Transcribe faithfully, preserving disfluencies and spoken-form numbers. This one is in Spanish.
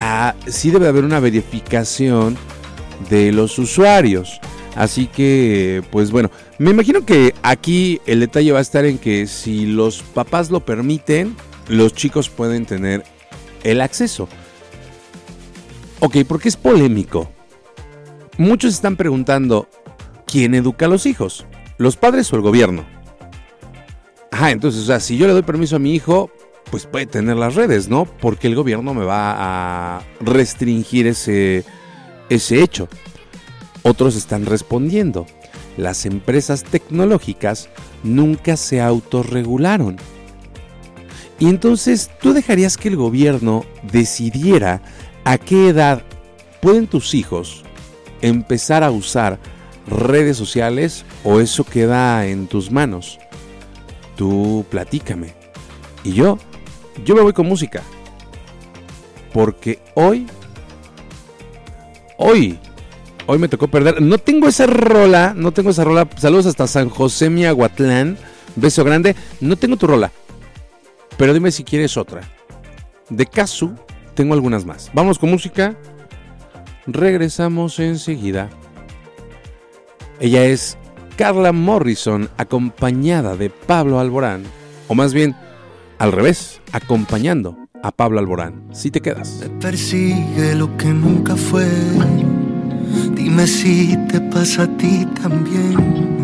ah, sí debe haber una verificación de los usuarios. Así que, pues bueno, me imagino que aquí el detalle va a estar en que si los papás lo permiten, los chicos pueden tener el acceso. Ok, porque es polémico. Muchos están preguntando, ¿quién educa a los hijos? ¿Los padres o el gobierno? Ajá, entonces, o sea, si yo le doy permiso a mi hijo, pues puede tener las redes, ¿no? Porque el gobierno me va a restringir ese, ese hecho. Otros están respondiendo, las empresas tecnológicas nunca se autorregularon. Y entonces, ¿tú dejarías que el gobierno decidiera a qué edad pueden tus hijos empezar a usar redes sociales o eso queda en tus manos? Tú platícame. Y yo, yo me voy con música. Porque hoy, hoy, hoy me tocó perder. No tengo esa rola, no tengo esa rola. Saludos hasta San José Miahuatlán. Beso grande. No tengo tu rola. Pero dime si quieres otra. De Casu, tengo algunas más. Vamos con música. Regresamos enseguida. Ella es Carla Morrison, acompañada de Pablo Alborán. O más bien, al revés, acompañando a Pablo Alborán. Si te quedas. Me persigue lo que nunca fue. Dime si te pasa a ti también.